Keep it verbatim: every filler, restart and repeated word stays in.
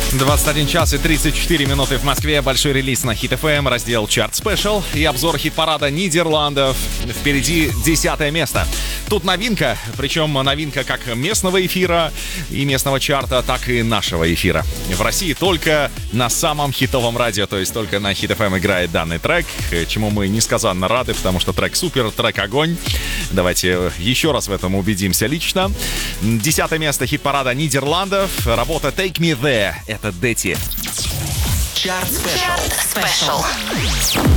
двадцать один час и тридцать четыре минуты в Москве. Большой релиз на Hit эф эм, раздел Chart Special и обзор хит-парада Нидерландов. Впереди десятое место. Тут новинка, причем новинка как местного эфира и местного чарта, так и нашего эфира. В России только на самом хитовом радио, то есть только на Hit эф эм играет данный трек, чему мы несказанно рады, потому что трек супер, трек огонь. Давайте еще раз в этом убедимся лично. Десятое место хит-парада Нидерландов. Работа Take Me There. Это Дети. Chart Special. Chart Special.